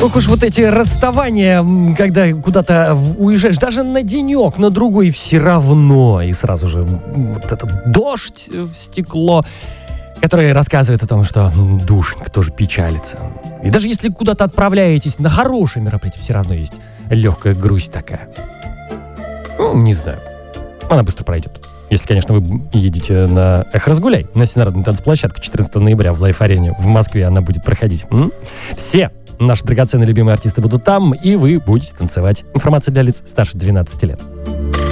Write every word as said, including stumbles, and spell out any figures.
Ох уж вот эти расставания, когда куда-то уезжаешь, даже на денек, на другой, все равно. И сразу же вот этот дождь в стекло, который рассказывает о том, что душенька тоже печалится. И даже если куда-то отправляетесь на хорошее мероприятие, все равно есть легкая грусть такая. Ну, не знаю. Она быстро пройдет. Если, конечно, вы едете на «Эх, разгуляй», на Всенародную танцплощадку четырнадцатого ноября в Лайф-арене в Москве она будет проходить. М? Все наши драгоценные любимые артисты будут там, и вы будете танцевать. Информация для лиц старше двенадцати лет.